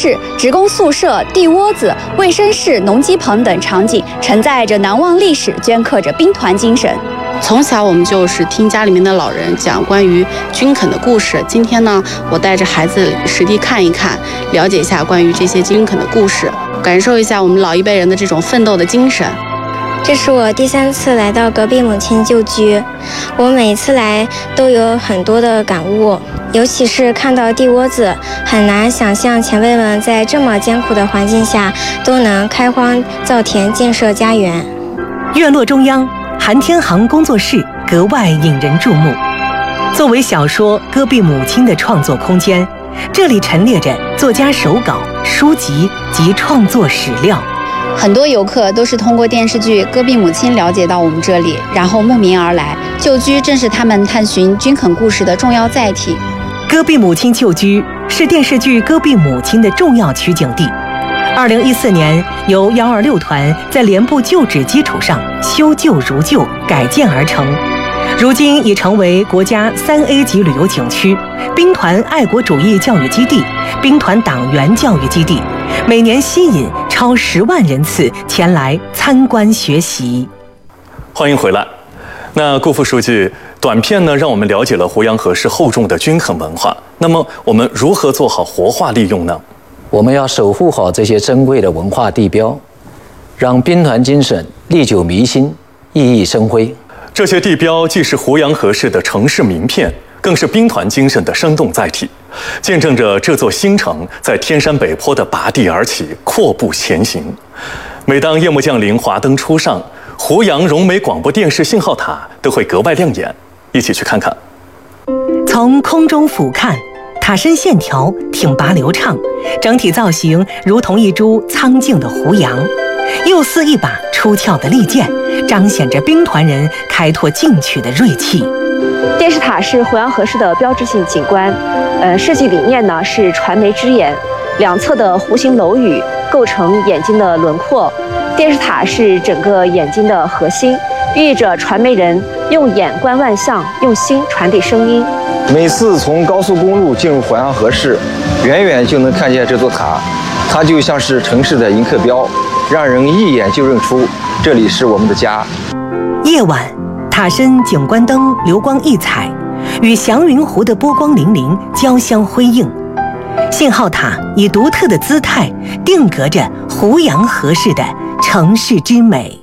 室、职工宿舍、地窝子、卫生室、农机棚等场景，承载着难忘历史，镌刻着兵团精神。 从小我们就是听家里面的老人讲关于军垦的故事。今天呢，我带着孩子实地看一看，了解一下关于这些军垦的故事，感受一下我们老一辈人的这种奋斗的精神。 这是我第3次来到隔壁母亲旧居，我每一次来都有很多的感悟，尤其是看到地窝子，很难想象前辈们在这么艰苦的环境下都能开荒造田建设家园。 院落中央，韩天航工作室格外引人注目。作为小说《戈壁母亲》的创作空间，这里陈列着作家手稿、书籍及创作史料。 很多游客都是通过电视剧《戈壁母亲》了解到我们这里，然后慕名而来。旧居正是他们探寻军垦故事的重要载体。 戈壁母亲旧居是电视剧《戈壁母亲》的重要取景地。2014年，由126团在连部旧址基础上修旧如旧改建而成，如今已成为国家3A 级旅游景区、兵团爱国主义教育基地、兵团党员教育基地，每年吸引超10万人次前来参观学习。 欢迎回来。那顾副书记，短片呢让我们了解了胡杨河市厚重的军垦文化。那么我们如何做好活化利用呢？ 我们要守护好这些珍贵的文化地标，让兵团精神历久弥新、熠熠生辉。 这些地标既是胡杨河市的城市名片，更是兵团精神的生动载体，见证着这座新城在天山北坡的拔地而起、阔步前行。每当夜幕降临、华灯初上，胡杨荣美广播电视信号塔都会格外亮眼。一起去看看。 从空中俯瞰，塔身线条挺拔流畅，整体造型如同一株苍劲的胡杨，又似一把出鞘的利剑，彰显着兵团人开拓进取的锐气。 电视塔是胡杨河市的标志性景观，设计理念呢是传媒之眼，两侧的弧形楼宇构成眼睛的轮廓，电视塔是整个眼睛的核心，寓意着传媒人用眼观万象，用心传递声音。 每次从高速公路进入胡杨河市，远远就能看见这座塔，它就像是城市的迎客标，让人一眼就认出这里是我们的家。 夜晚，塔身景观灯流光溢彩，与祥云湖的波光粼粼交相辉映。信号塔以独特的姿态定格着胡杨河市的城市之美。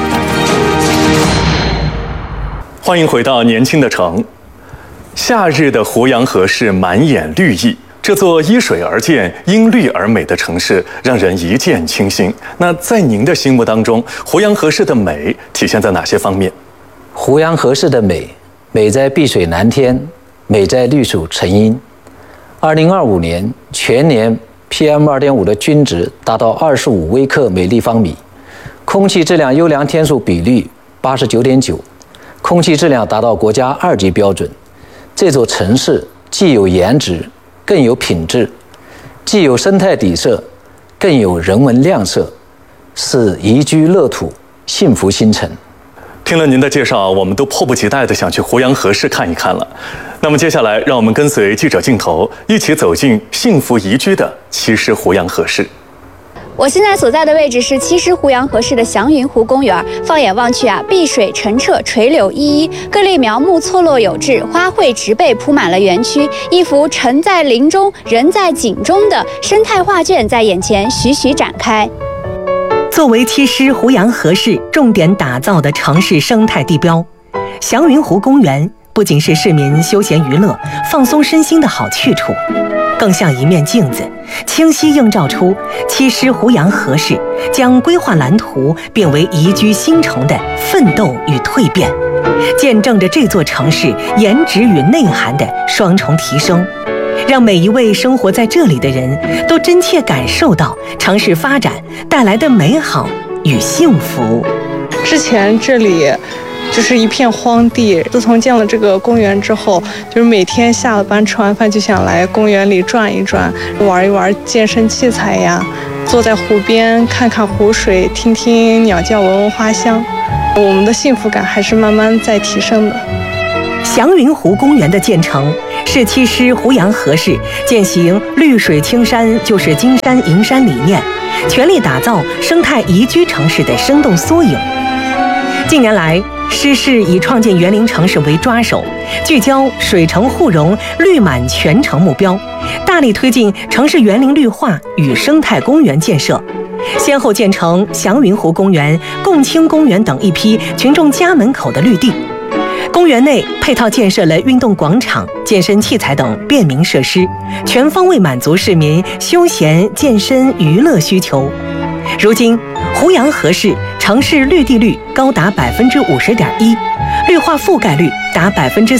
欢迎回到年轻的城。夏日的胡杨河市满眼绿意，这座依水而建、因绿而美的城市让人一见倾心。那在您的心目当中，胡杨河市的美体现在哪些方面？ 胡杨河市的美，美在碧水蓝天，美在绿树成荫。2025年全年 PM2.5 的均值达到25微克每立方米，空气质量优良天数比率 89.9%， 空气质量达到国家2级标准。这座城市既有颜值，更有品质，既有生态底色，更有人文亮色，是宜居乐土、幸福新城。 听了您的介绍，我们都迫不及待地想去胡杨河市看一看了。那么接下来，让我们跟随记者镜头，一起走进幸福宜居的七狮胡杨河市。 我现在所在的位置是七狮胡杨河市的祥云湖公园。放眼望去啊，碧水澄澈，垂柳依依，各类苗木错落有致，花卉植被铺满了园区，一幅城在林中，人在景中的生态画卷在眼前徐徐展开。 作为七狮胡杨河市重点打造的城市生态地标，祥云湖公园不仅是市民休闲娱乐、放松身心的好去处，更像一面镜子，清晰映照出七狮胡杨河市将规划蓝图变为宜居新城的奋斗与蜕变，见证着这座城市颜值与内涵的双重提升，让每一位生活在这里的人都真切感受到城市发展带来的美好与幸福。 之前这里就是一片荒地，自从建了这个公园之后，就是每天下了班吃完饭就想来公园里转一转，玩一玩健身器材呀，坐在湖边看看湖水，听听鸟叫，闻闻花香，我们的幸福感还是慢慢在提升的。 祥云湖公园的建成， 是七师湖阳河市践行绿水青山就是金山银山理念，全力打造生态宜居城市的生动缩影。近年来，市市以创建园林城市为抓手，聚焦水城互融、绿满全城目标，大力推进城市园林绿化与生态公园建设，先后建成祥云湖公园、共青公园等一批群众家门口的绿地。公园内配套建设了运动广场、健身器材等便民设施，全方位满足市民休闲、健身、娱乐需求。如今，湖阳河市城市绿地率高达50.1%，绿化覆盖率达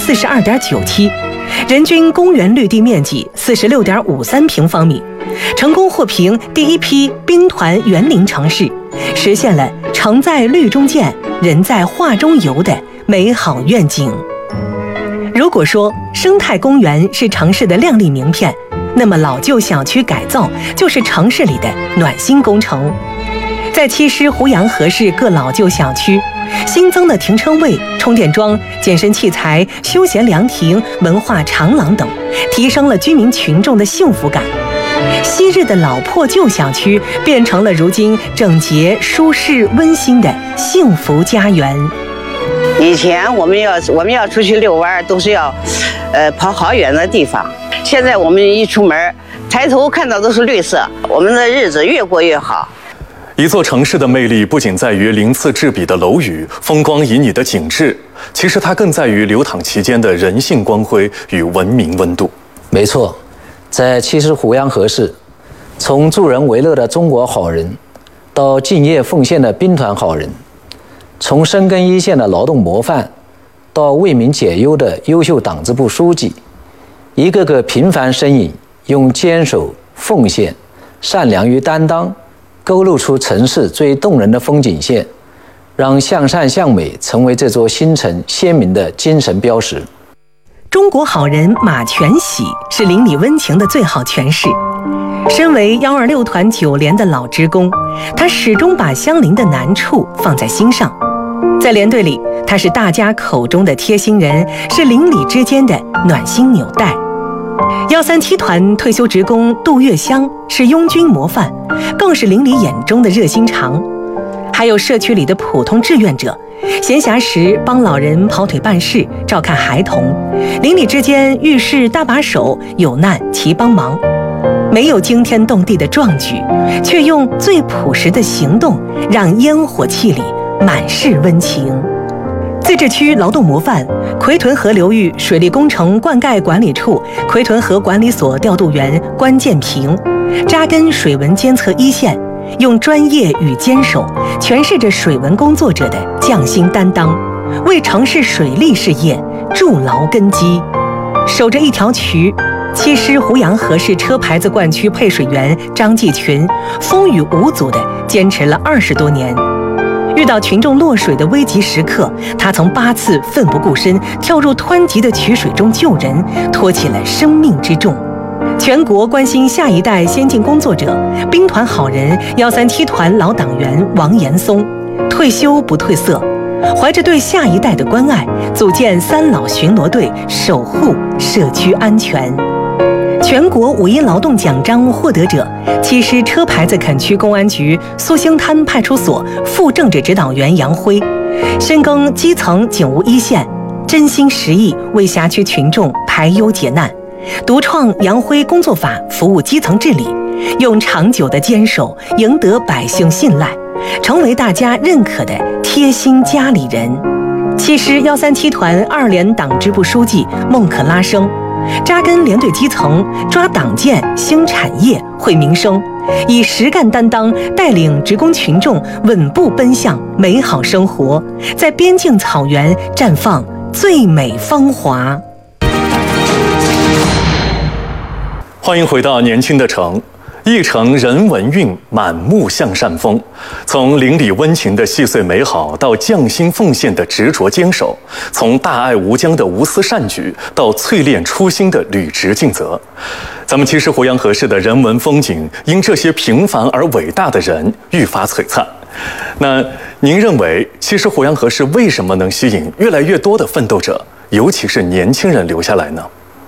42.97%，人均公园绿地面积46.53平方米，成功获评第一批兵团园林城市，实现了城在绿中建、人在画中游的美好愿景。如果说生态公园是城市的亮丽名片，那么老旧小区改造就是城市里的暖心工程。在七师湖阳河市各老旧小区，新增的停车位、充电桩、健身器材、休闲凉亭、文化长廊等，提升了居民群众的幸福感。昔日的老破旧小区变成了如今整洁、舒适、温馨的幸福家园。 以前我们要出去遛弯，都是要跑好远的地方。现在我们一出门，抬头看到都是绿色，我们的日子越过越好。 一座城市的魅力不仅在于鳞次栉比的楼宇、风光旖旎的景致，其实它更在于流淌其间的人性光辉与文明温度。 没错，在七师湖阳河市，从助人为乐的中国好人，到敬业奉献的兵团好人，从深耕一线的劳动模范，到为民解忧的优秀党支部书记，一个个平凡身影，用坚守、奉献、善良与担当，勾勒出城市最动人的风景线，让向善向美成为这座新城鲜明的精神标识。 中国好人马全喜是邻里温情的最好诠释。身为126团9连的老职工，他始终把乡邻的难处放在心上。在连队里，他是大家口中的贴心人，是邻里之间的暖心纽带。137团退休职工杜月香是拥军模范，更是邻里眼中的热心肠。还有社区里的普通志愿者，闲暇时帮老人跑腿办事，照看孩童，邻里之间遇事搭把手，有难齐帮忙。没有惊天动地的壮举，却用最朴实的行动，让烟火气里满是温情。自治区劳动模范，奎屯河流域水利工程灌溉管理处奎屯河管理所调度员关建平，扎根水文监测一线，用专业与坚守诠释着水文工作者的匠心担当，为城市水利事业筑牢根基。守着一条渠，七师湖阳河市车牌子灌区配水员张继群风雨无阻地坚持了20多年。遇到群众落水的危急时刻，他曾8次奋不顾身跳入湍急的渠水中救人，托起了生命之重。全国关心下一代先进工作者，兵团好人137团老党员王岩松，退休不褪色，怀着对下一代的关爱，组建3老巡逻队，守护社区安全。全国5一劳动奖章获得者，七师车牌子垦区公安局苏兴滩派出所副政治指导员杨辉，深耕基层警务一线，真心实意为辖区群众排忧解难，独创杨辉工作法，服务基层治理，用长久的坚守赢得百姓信赖，成为大家认可的贴心家里人。七师137团2连党支部书记孟可拉生，扎根连队基层，抓党建、兴产业、惠民生，以实干担当带领职工群众稳步奔向美好生活，在边境草原绽放最美芳华。 欢迎回到年轻的城。一城人文韵，满目向善风。从邻里温情的细碎美好，到匠心奉献的执着坚守；从大爱无疆的无私善举，到淬炼初心的履职尽责。咱们七师湖阳河市的人文风景，因这些平凡而伟大的人愈发璀璨。那您认为七师湖阳河市为什么能吸引越来越多的奋斗者，尤其是年轻人留下来呢？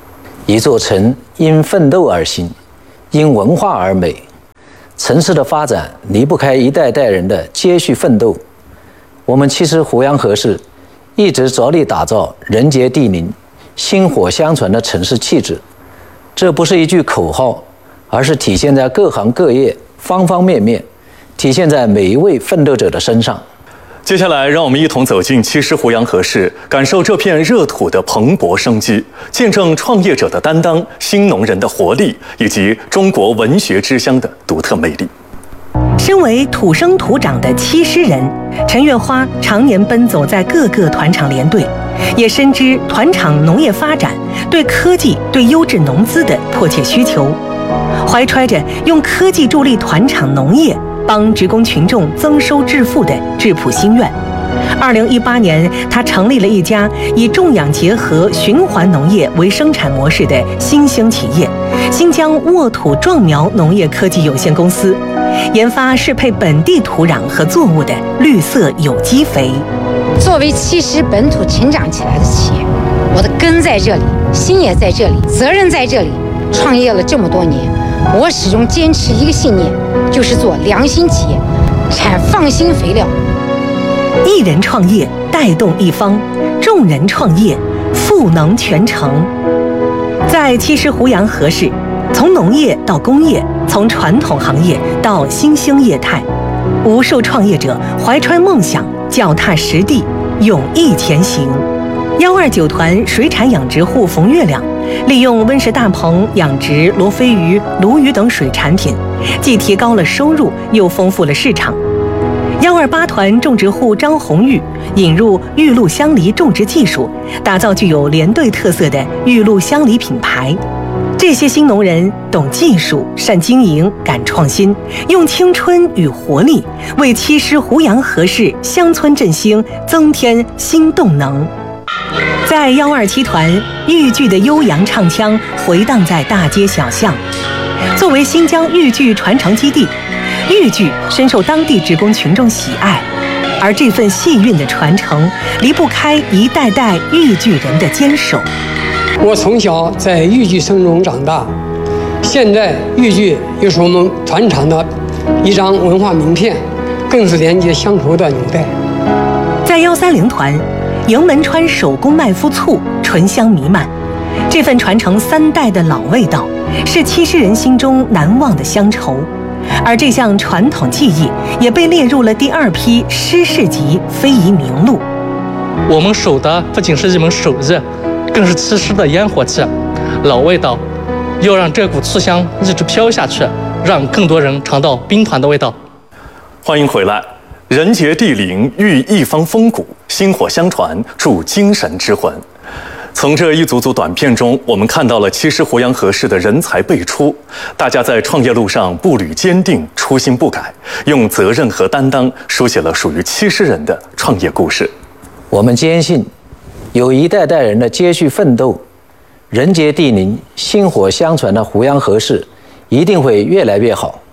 一座城因奋斗而兴，因文化而美。城市的发展离不开一代代人的接续奋斗。我们七师湖阳河市一直着力打造人杰地灵、薪火相传的城市气质。这不是一句口号，而是体现在各行各业、方方面面，体现在每一位奋斗者的身上。 接下来，让我们一同走进七师湖阳河市，感受这片热土的蓬勃生机，见证创业者的担当、新农人的活力，以及中国文学之乡的独特魅力。 身为土生土长的七师人，陈月花常年奔走在各个团厂联队，也深知团厂农业发展对科技、对优质农资的迫切需求，怀揣着用科技助力团厂农业、帮职工群众增收致富的质朴心愿。2018年，他成立了一家以种养结合循环农业为生产模式的新兴企业——新疆沃土壮苗农业科技有限公司，研发适配本地土壤和作物的绿色有机肥。 作为七师本土成长起来的企业，我的根在这里，心也在这里，责任在这里。创业了这么多年，我始终坚持一个信念，就是做良心企业，产放心肥料。 一人创业带动一方，众人创业赋能全城。在七师湖阳河市，从农业到工业，从传统行业到新兴业态，无数创业者怀揣梦想，脚踏实地，勇毅前行。129团水产养殖户冯月亮利用温室大棚养殖罗非鱼、鲈鱼等水产品，既提高了收入，又丰富了市场。128团种植户张红玉引入玉露香梨种植技术，打造具有连队特色的玉露香梨品牌。这些新农人懂技术、善经营、敢创新，用青春与活力为七师湖阳河市乡村振兴增添新动能。在127团，豫剧的悠扬唱腔回荡在大街小巷。作为新疆豫剧传承基地，豫剧深受当地职工群众喜爱，而这份戏韵的传承离不开一代代豫剧人的坚守。 我从小在豫剧声中长大，现在豫剧又是我们团厂的一张文化名片，更是连接乡愁的纽带。 在130团，营门川手工麦麸醋醇香弥漫，这份传承3代的老味道，是七师人心中难忘的乡愁。而这项传统技艺也被列入了第2批师事级非遗名录。 我们守的不仅是一门手艺，更是七师的烟火气，老味道，要让这股醋香一直飘下去，让更多人尝到兵团的味道。 欢迎回来，人杰地灵，育一方风骨，薪火相传，铸精神之魂。从这一组组短片中，我们看到了七师湖阳河市的人才辈出，大家在创业路上步履坚定，初心不改，用责任和担当书写了属于七师人的创业故事。 我们坚信，有一代代人的接续奋斗，人杰地灵、薪火相传的湖阳河市一定会越来越好。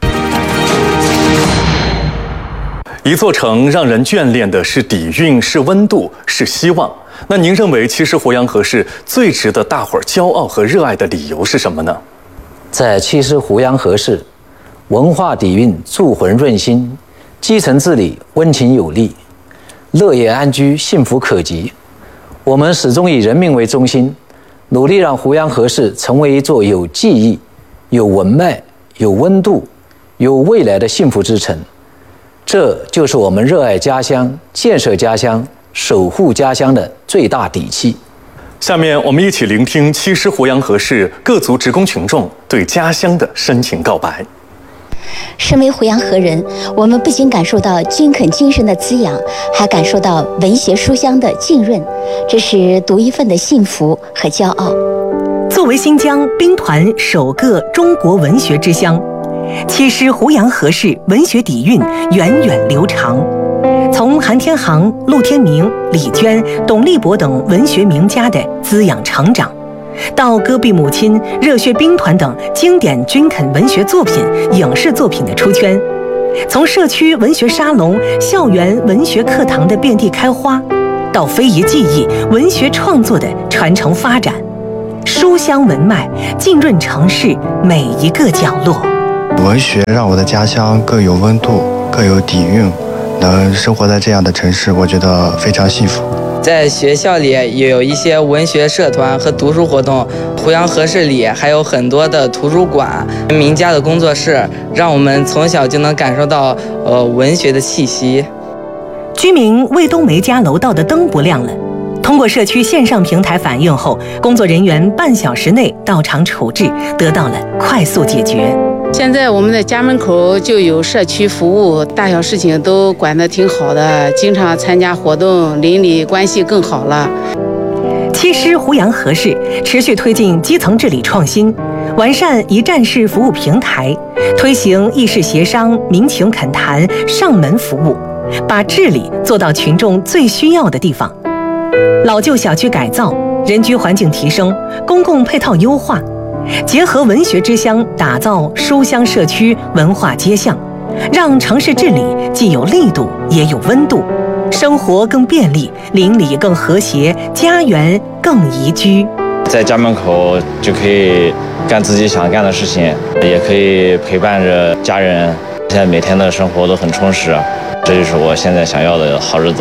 一座城让人眷恋的是底蕴，是温度，是希望。那您认为七师湖阳河市最值得大伙儿骄傲和热爱的理由是什么呢？ 在七师湖阳河市，文化底蕴铸魂润心，基层治理温情有力，乐业安居，幸福可及。我们始终以人民为中心，努力让湖阳河市成为一座有记忆、有文脉、有温度、有未来的幸福之城。这就是我们热爱家乡、建设家乡、守护家乡的最大底气。 下面我们一起聆听七师湖阳河市各族职工群众对家乡的深情告白。 身为湖阳河人，我们不仅感受到军垦精神的滋养，还感受到文学书香的浸润，这是独一份的幸福和骄傲。 作为新疆兵团首个中国文学之乡，七师湖阳河市文学底蕴源远流长，从韩天航、陆天明、李娟、董立博等文学名家的滋养成长，到戈壁母亲、热血兵团等经典军垦文学作品、影视作品的出圈，从社区文学沙龙、校园文学课堂的遍地开花，到非遗技艺、文学创作的传承发展，书书香文脉，浸润城市每一个角落。 文学让我的家乡更有温度，更有底蕴，能生活在这样的城市，我觉得非常幸福。 在学校里也有一些文学社团和读书活动，湖阳河市里还有很多的图书馆、名家的工作室，让我们从小就能感受到文学的气息。 居民魏冬梅家楼道的灯不亮了，通过社区线上平台反映后，工作人员半小时内到场处置，得到了快速解决。 现在我们的家门口就有社区服务，大小事情都管得挺好的，经常参加活动，邻里关系更好了。 七师湖阳河市持续推进基层治理创新，完善一站式服务平台，推行议事协商、民情恳谈、上门服务，把治理做到群众最需要的地方。老旧小区改造，人居环境提升，公共配套优化，结合文学之乡，打造书香社区文化街巷，让城市治理既有力度也有温度，生活更便利，邻里更和谐，家园更宜居。 在家门口就可以干自己想干的事情，也可以陪伴着家人，现在每天的生活都很充实，这就是我现在想要的好日子。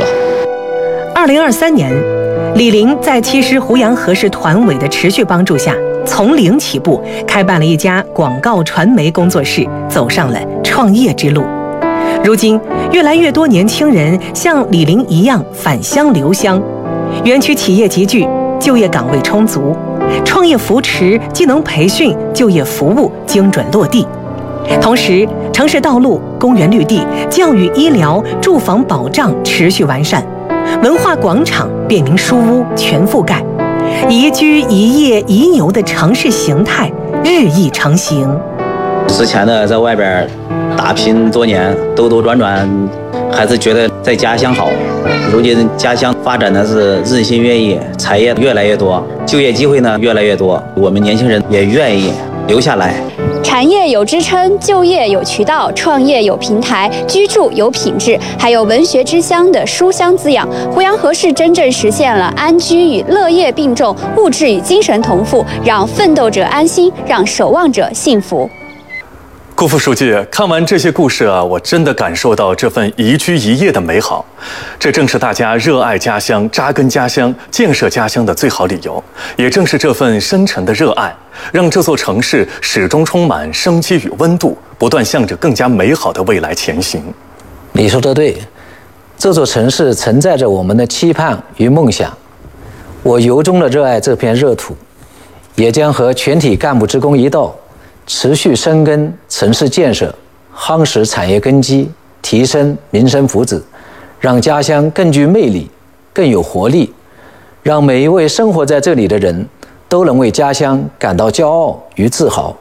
2023年，李林在七师湖阳河市团委的持续帮助下，从零起步，开办了一家广告传媒工作室，走上了创业之路。如今，越来越多年轻人像李林一样返乡留乡，园区企业集聚，就业岗位充足，创业扶持、技能培训、就业服务精准落地。同时，城市道路、公园绿地、教育医疗、住房保障持续完善，文化广场、便民书屋全覆盖，宜居宜业宜游的城市形态日益成型。 之前呢，在外边打拼多年，兜兜转转，还是觉得在家乡好。如今家乡发展的是日新月异，产业越来越多，就业机会呢越来越多，我们年轻人也愿意留下来。 产业有支撑，就业有渠道，创业有平台，居住有品质，还有文学之乡的书香滋养。湖阳河市真正实现了安居与乐业并重，物质与精神同富，让奋斗者安心，让守望者幸福。 顾副书记，看完这些故事啊，我真的感受到这份宜居宜业的美好。这正是大家热爱家乡、扎根家乡、建设家乡的最好理由。也正是这份深沉的热爱，让这座城市始终充满生机与温度，不断向着更加美好的未来前行。 你说的对，这座城市承载着我们的期盼与梦想。我由衷地热爱这片热土，也将和全体干部职工一道，持续深耕城市建设，夯实产业根基，提升民生福祉，让家乡更具魅力，更有活力，让每一位生活在这里的人都能为家乡感到骄傲与自豪。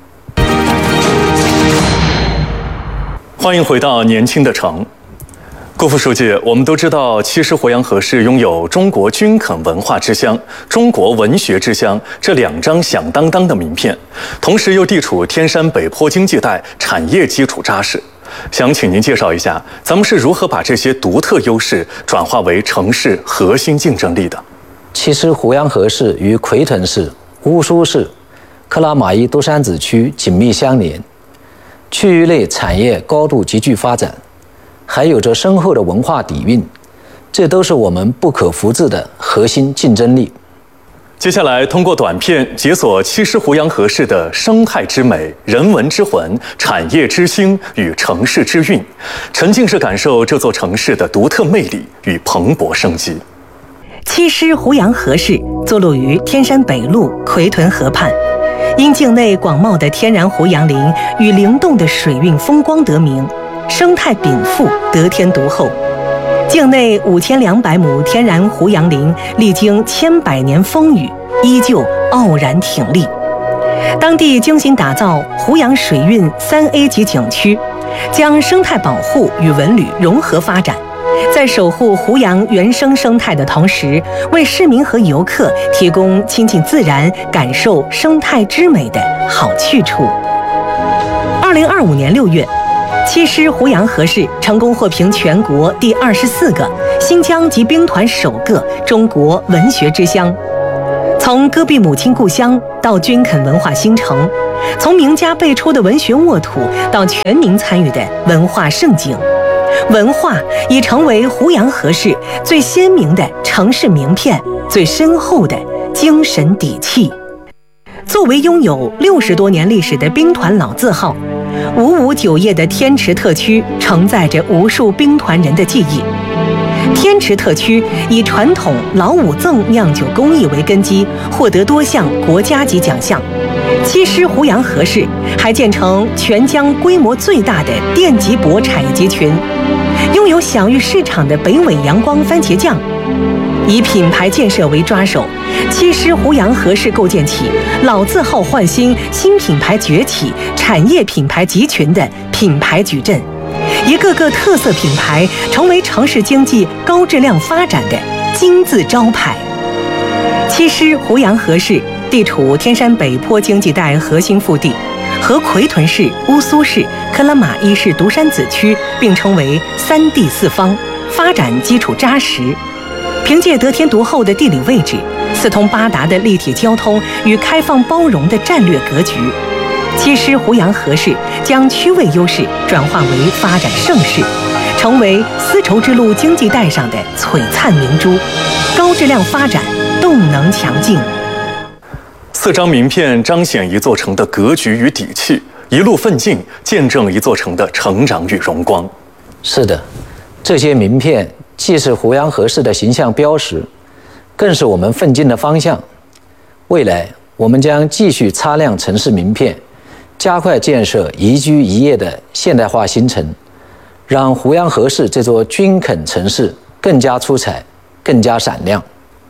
欢迎回到年轻的城。顾副书记，我们都知道七师湖阳河市拥有中国均肯文化之乡、中国文学之乡这2张响当当的名片，同时又地处天山北坡经济带，产业基础扎实。想请您介绍一下，咱们是如何把这些独特优势转化为城市核心竞争力的？ 七师湖阳河市与奎屯市、乌苏市、克拉玛依多山子区紧密相连，区域内产业高度集聚发展，还有着深厚的文化底蕴，这都是我们不可复制的核心竞争力。 接下来，通过短片解锁七师湖阳河市的生态之美、人文之魂、产业之兴与城市之韵，沉浸式感受这座城市的独特魅力与蓬勃生机。 七师湖阳河市坐落于天山北路奎屯河畔，因境内广袤的天然湖杨林与灵动的水韵风光得名，生态禀赋，得天独厚。境内5200亩天然湖杨林历经千百年风雨，依旧傲然挺立。当地精心打造湖阳水韵3A 级景区，将生态保护与文旅融合发展，在守护湖阳原生生态的同时，为市民和游客提供亲近自然、感受生态之美的好去处。2025年6月，七师湖阳河市成功获评全国第24个、新疆及兵团首个中国文学之乡。 从戈壁母亲故乡到军垦文化新城，从名家辈出的文学沃土到全民参与的文化盛景，文化已成为胡杨河市最鲜明的城市名片，最深厚的精神底气。作为拥有60多年历史的兵团老字号，559页的天池特区承载着无数兵团人的记忆。天池特区以传统老五赠酿酒工艺为根基，获得多项国家级奖项。七师胡杨河市还建成全疆规模最大的电极箔产业集群，拥有享誉市场的北纬阳光番茄酱。以品牌建设为抓手，七师胡杨河市构建起老字号焕新、新品牌崛起、产业品牌集群的品牌矩阵，一个个特色品牌成为城市经济高质量发展的金字招牌。七师胡杨河市地处天山北坡经济带核心腹地，和奎屯市、乌苏市、克拉玛依市独山子区并称为3地4方，发展基础扎实。凭借得天独厚的地理位置、四通八达的立体交通与开放包容的战略格局，七师胡杨河市将区位优势转化为发展盛世，成为丝绸之路经济带上的璀璨明珠，高质量发展，动能强劲。 4张名片彰显一座城的格局与底气，一路奋进，见证一座城的成长与荣光。 是的，这些名片既是胡杨河市的形象标识，更是我们奋进的方向。未来，我们将继续擦亮城市名片，加快建设宜居宜业的现代化新城，让胡杨河市这座军垦城市更加出彩，更加闪亮。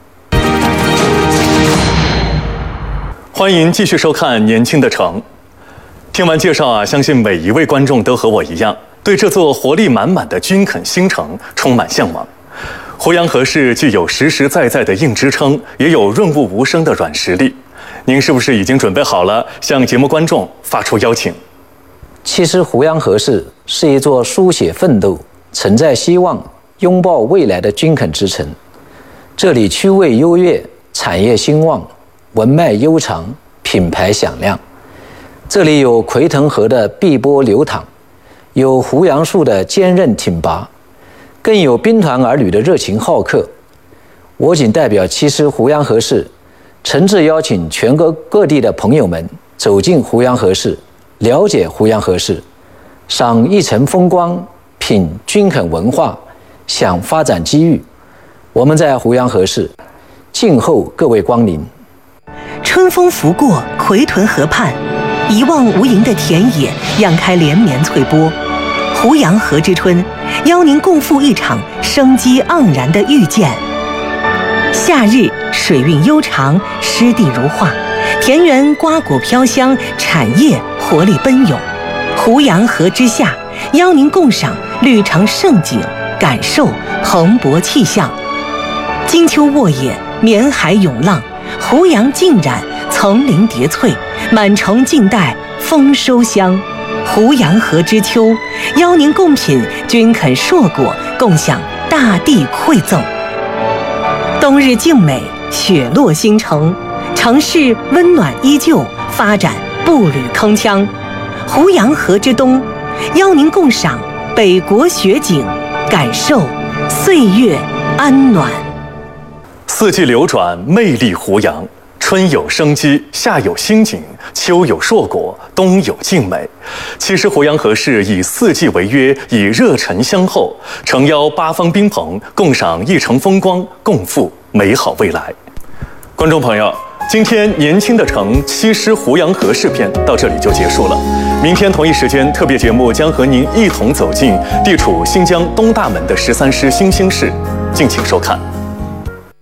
欢迎继续收看《年轻的城》。听完介绍相信每一位观众都和我一样，对这座活力满满的军垦新城充满向往。胡杨河市具有实实在在的硬支撑，也有润物无声的软实力。您是不是已经准备好了向节目观众发出邀请？ 其实胡杨河市是一座书写奋斗、承载希望、拥抱未来的军垦之城。这里区位优越，产业兴旺，文脉悠长，品牌响亮。这里有奎屯河的碧波流淌，有胡杨树的坚韧挺拔，更有兵团儿女的热情好客。我谨代表七师胡杨河市，诚挚邀请全国各地的朋友们走进胡杨河市，了解胡杨河市，赏一城风光，品军垦文化，享发展机遇。我们在胡杨河市，静候各位光临。 春风拂过奎屯河畔，一望无垠的田野漾开连绵翠波。胡杨河之春，邀您共赴一场生机盎然的遇见。夏日水韵悠长，湿地如画，田园瓜果飘香，产业活力奔涌。胡杨河之下，邀您共赏绿城盛景，感受蓬勃气象。金秋沃野，绵海涌浪，胡杨浸染，层林叠翠，满城尽带丰收香。胡杨河之秋，邀您共品军垦硕果，共享大地馈赠。冬日静美，雪落新城，城市温暖依旧，发展步履铿锵。胡杨河之冬，邀您共赏北国雪景，感受岁月安暖。 四季流转，魅力胡杨。春有生机，夏有新景，秋有硕果，冬有静美。七师胡杨河市以4季为约，以热忱相候，诚邀8方宾朋共赏一城风光，共赴美好未来。观众朋友，今天年轻的城七师胡杨河市篇到这里就结束了。明天同一时间，特别节目将和您一同走进地处新疆东大门的13师新兴市，敬请收看。